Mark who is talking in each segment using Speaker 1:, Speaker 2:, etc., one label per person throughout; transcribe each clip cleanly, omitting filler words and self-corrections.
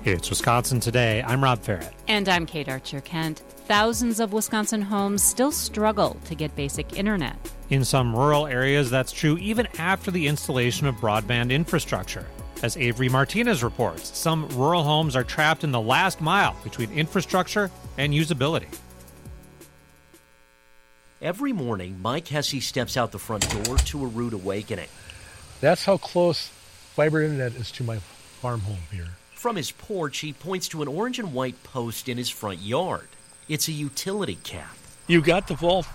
Speaker 1: It's Wisconsin Today. I'm Rob Ferret.
Speaker 2: And I'm Kate Archer-Kent. Thousands of Wisconsin homes still struggle to get basic internet.
Speaker 1: In some rural areas, that's true even after the installation of broadband infrastructure. As Avery Martinez reports, some rural homes are trapped in the last mile between infrastructure and usability.
Speaker 3: Every morning, Mike Hesse steps out the front door to a rude awakening.
Speaker 4: That's how close fiber internet is to my farm home here.
Speaker 3: From his porch, he points to an orange and white post in his front yard. It's a utility cap.
Speaker 4: You got the vault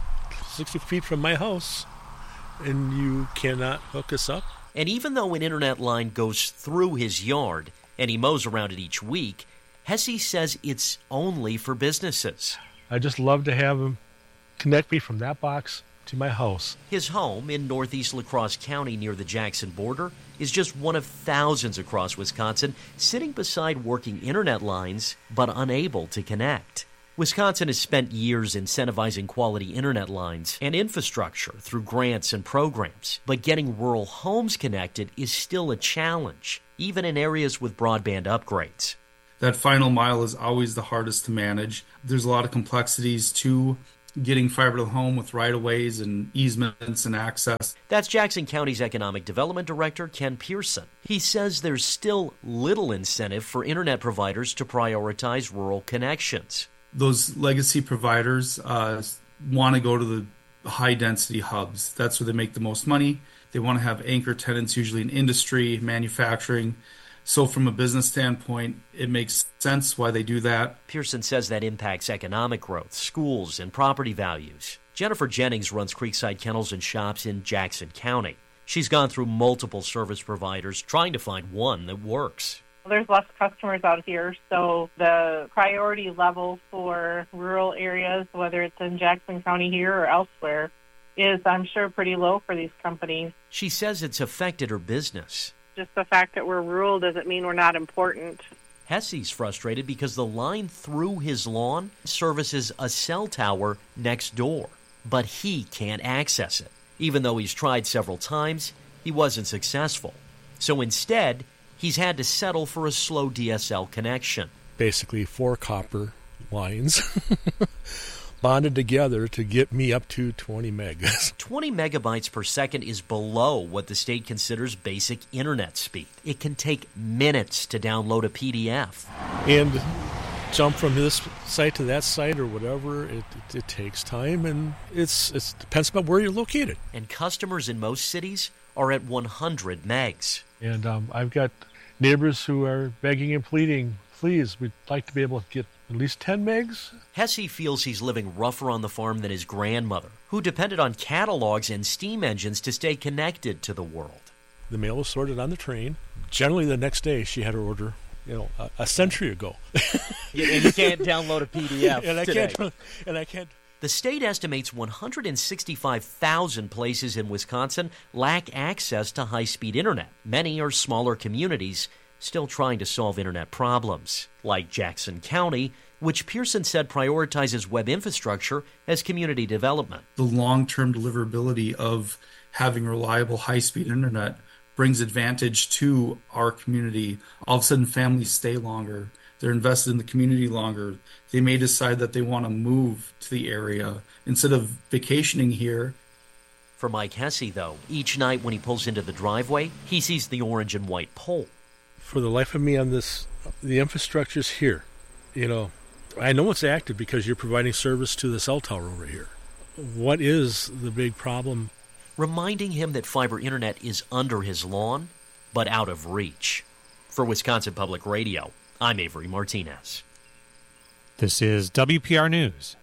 Speaker 4: 60 feet from my house, and you cannot hook us up.
Speaker 3: And even though an internet line goes through his yard, and he mows around it each week, Hesse says it's only for businesses.
Speaker 4: I just love to have them connect me from that box to my house.
Speaker 3: His home in northeast La Crosse County near the Jackson border is just one of thousands across Wisconsin sitting beside working internet lines but unable to connect. Wisconsin has spent years incentivizing quality internet lines and infrastructure through grants and programs, but getting rural homes connected is still a challenge, even in areas with broadband upgrades.
Speaker 5: That final mile is always the hardest to manage. There's a lot of complexities to getting fiber to the home with right-of-ways and easements and access.
Speaker 3: That's Jackson County's Economic Development Director, Ken Pearson. He says there's still little incentive for internet providers to prioritize rural connections.
Speaker 5: Those legacy providers want to go to the high-density hubs. That's where they make the most money. They want to have anchor tenants, usually in industry, manufacturing. So from a business standpoint, it makes sense why they do that.
Speaker 3: Pearson says that impacts economic growth, schools, and property values. Jennifer Jennings runs Creekside Kennels and Shops in Jackson County. She's gone through multiple service providers trying to find one that works.
Speaker 6: There's less customers out here, so the priority level for rural areas, whether it's in Jackson County here or elsewhere, is, I'm sure, pretty low for these companies.
Speaker 3: She says it's affected her business.
Speaker 6: Just the fact that we're rural doesn't mean we're not important.
Speaker 3: Hesse's frustrated because the line through his lawn services a cell tower next door, but he can't access it. Even though he's tried several times, he wasn't successful. So instead, he's had to settle for a slow DSL connection.
Speaker 4: Basically 4 copper lines bonded together to get me up to 20 megs.
Speaker 3: 20 megabytes per second is below what the state considers basic internet speed. It can take minutes to download a PDF.
Speaker 4: And jump from this site to that site or whatever, it takes time, and it depends on where you're located.
Speaker 3: And customers in most cities are at 100 megs.
Speaker 4: And I've got neighbors who are begging and pleading, please, we'd like to be able to get at least 10 megs.
Speaker 3: Hesse feels he's living rougher on the farm than his grandmother, who depended on catalogs and steam engines to stay connected to the world.
Speaker 4: The mail was sorted on the train. Generally the next day she had her order, a century ago.
Speaker 3: And you can't download a PDF
Speaker 4: and I can't.
Speaker 3: The state estimates 165,000 places in Wisconsin lack access to high-speed internet. Many are smaller communities still trying to solve internet problems, like Jackson County, which Pearson said prioritizes web infrastructure as community development.
Speaker 5: The long-term deliverability of having reliable high-speed internet brings advantage to our community. All of a sudden, families stay longer. They're invested in the community longer. They may decide that they want to move to the area instead of vacationing here.
Speaker 3: For Mike Hesse, though, each night when he pulls into the driveway, he sees the orange and white pole.
Speaker 4: For the life of me on this, the infrastructure's here. I know it's active because you're providing service to the cell tower over here. What is the big problem?
Speaker 3: Reminding him that fiber internet is under his lawn, but out of reach. For Wisconsin Public Radio, I'm Avery Martinez.
Speaker 1: This is WPR News.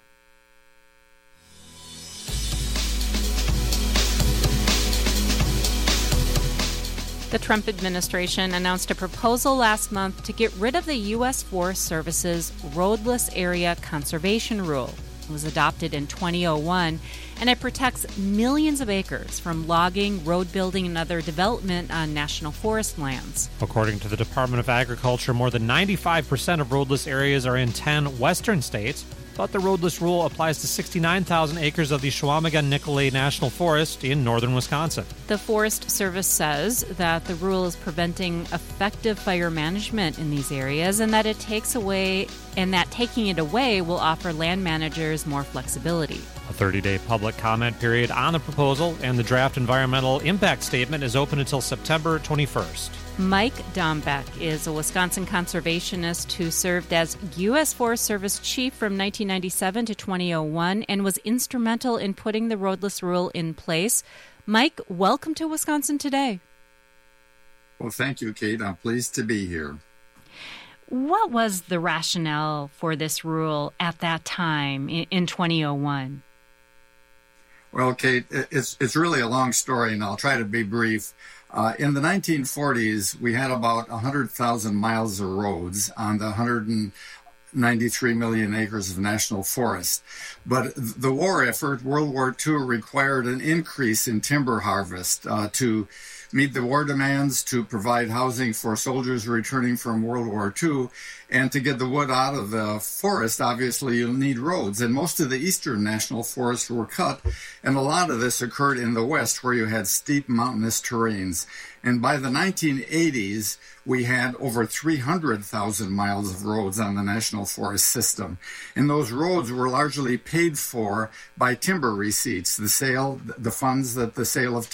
Speaker 2: The Trump administration announced a proposal last month to get rid of the U.S. Forest Service's Roadless Area Conservation Rule. It was adopted in 2001 and it protects millions of acres from logging, road building, and other development on national forest lands.
Speaker 1: According to the Department of Agriculture, more than 95% of roadless areas are in 10 western states, but the roadless rule applies to 69,000 acres of the Chequamegon-Nicolet National Forest in northern Wisconsin.
Speaker 2: The Forest Service says that the rule is preventing effective fire management in these areas and that taking it away will offer land managers more flexibility.
Speaker 1: A 30-day public comment period on the proposal and the draft environmental impact statement is open until September 21st.
Speaker 2: Mike Dombeck is a Wisconsin conservationist who served as U.S. Forest Service chief from 1997 to 2001 and was instrumental in putting the roadless rule in place. Mike, welcome to Wisconsin Today.
Speaker 7: Well, thank you, Kate. I'm pleased to be here.
Speaker 2: What was the rationale for this rule at that time in 2001?
Speaker 7: Well, Kate, it's really a long story, and I'll try to be brief. In the 1940s, we had about 100,000 miles of roads on the 193 million acres of national forest. But the war effort, World War II, required an increase in timber harvest to meet the war demands, to provide housing for soldiers returning from World War II, and to get the wood out of the forest. Obviously, you'll need roads. And most of the eastern national forests were cut, and a lot of this occurred in the west, where you had steep mountainous terrains. And by the 1980s, we had over 300,000 miles of roads on the national forest system. And those roads were largely paid for by timber receipts, the funds that the sale of